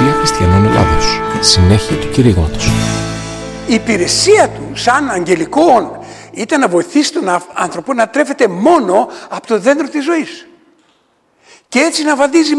Εκκλησία Χριστιανών Ελλάδος. Συνέχεια του κηρύγματος. Η υπηρεσία του σαν αγγελικών ήταν να βοηθήσει τον άνθρωπο να τρέφεται μόνο από το δέντρο της ζωής. Και έτσι να βαδίζει